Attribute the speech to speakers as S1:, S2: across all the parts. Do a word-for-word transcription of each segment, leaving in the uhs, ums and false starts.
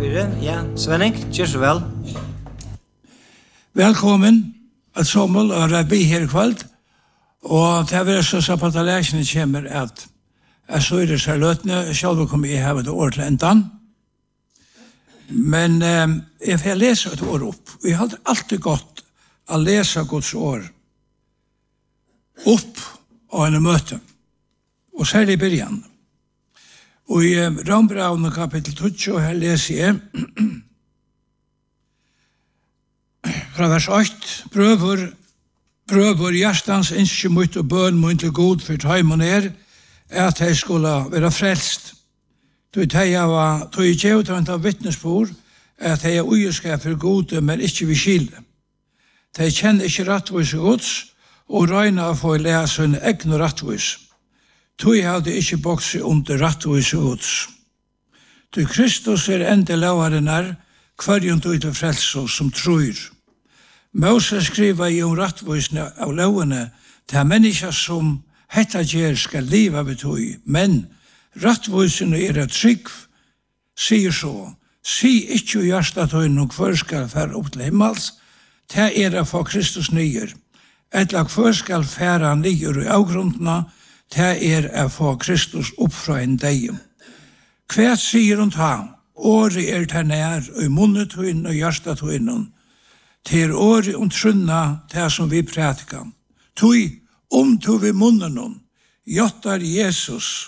S1: fire. Ja, Svenning, gjør så vel.
S2: Velkommen at sommel og rabbi her i kveld. Og det er så så på at læsene kommer at jeg så er det så løtene, selv kommer jeg her et år til endan. Men eh, jeg får lese et år opp. Vi har alltid gått å lese Guds år opp av en møte. Og særlig i begynnelsen. Og i eh, Rombraun kapittel tolv, her leser jeg fra vers åtte, prøver, prøver hjertens innskje mot og bøn mot til god for tøym og ned, at jeg skulle være frelst. Tog jeg var, tog jeg gjør til en vittnesbord, at jeg er uiskap for gode, men ikke vi skilde. De kjenner ikke rettvis gods, og regner å få lese en egen rettvis. Tog jeg hadde ikke bokse under rettvis gods. Tog Kristus er enda lovaren her, hverjon tog til frelse som tror. Moses skriver i om rettvisene av lovene til mennesker som hetta gjer skal liva betøy, men rettvisene er et trygg, sier så, si ikke i hjertetøyen og hver skal fære opp til himmels, til er det for Kristus nyer. Et lag hver skal fære nyer i avgrundene, til er det for Kristus opp fra en deg. Hva sier hun ta? Året er til nær, og i munnetøyen og hjertetøyen, til året og trunna til som vi prætika. Tøy, om tog vi munnen, gjøttar Jesus.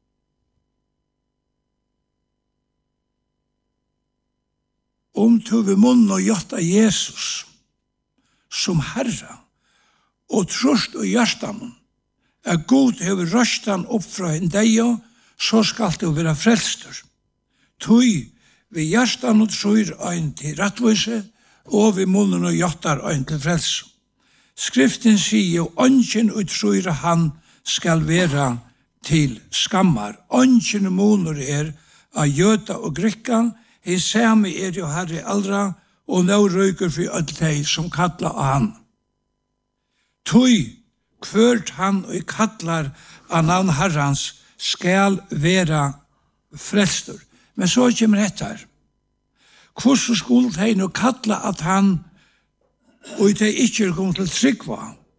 S2: Om tog vi munnen og gjøttar Jesus som Herre, og trust og hjertan, at God hever røstan opp fra en deg, så skal det være frelster. Tøy, vi hjertan og trur ein til rettvise, og vi munnen og gjøttar ein til frelser. Skriften sier, «Ongen utrur han skal være til skammar. Ongen måneder er av jøda og grykka, i sami er jo herre aldra, og nå røyker for alle de som kallar av han. Tøy, kvørt han og kallar av navn herrans, skal være frelster. Men så kommer dette her. Hvordan skulle de nå kalla at han og det ikke er kommet til tryggva?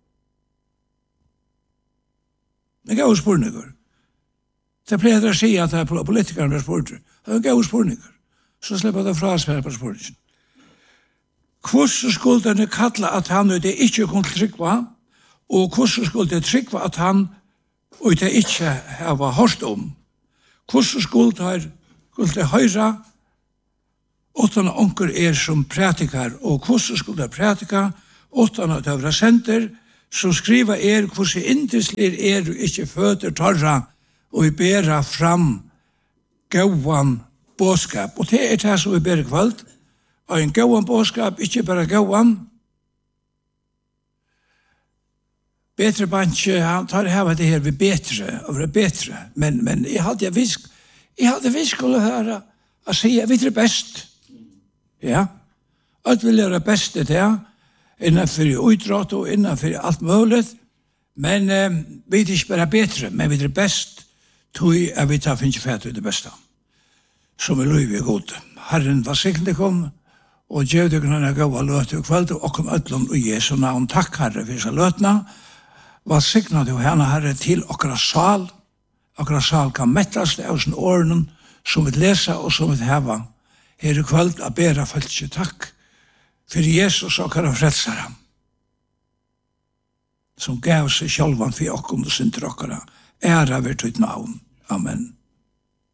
S2: Det er gode spurninger. Det pleier å si at det er politikerne som spurte. Det er gode spurninger. Så slipper det fra seg på spurningen. Hvordan skulle de kalla at han og det ikke er kommet til tryggva? Og hvordan skulle det tryggva at han og det ikke har hørt om? Hvordan skulle det, skulle det høyre åttan onker er som pratikar, og hvordan skulle det pratika, åttan at det var senter, som skriva er hvordan indislir er du ikke føder torra, og vi bera fram gauan båskap. Og det er det som vi ber kvalt, og en gauan båskap, ikke bare gauan. Betre bantje, han tar heva det her vi betre, og vi betre, men, men jeg hadde visk, jeg hadde visk skulle høre, jeg sier, jeg vet det best. Ja, alt vil gjøre beste til, innenfor utråd og innenfor alt mulig, men eh, vi er ikke bare bedre, men vi er best, tog jeg vi tar finnes fæt ut det beste, som er lov i god. Herren var sikkert kom, og gjør det kunne gå og løte og kveld, og kom ødlom og Jesu navn. Takk, Herre, for seg løtene. Var sikkert jo henne, Herre, til okra sal. Okra sal kan mettast av sin årene, som vi leser og som vi heva. Her i kveld a bera falskje takk for Jesus og kara frelsar ham som gav seg sjálvan for okkom og synder okkara æra ved tøyt navn. Amen.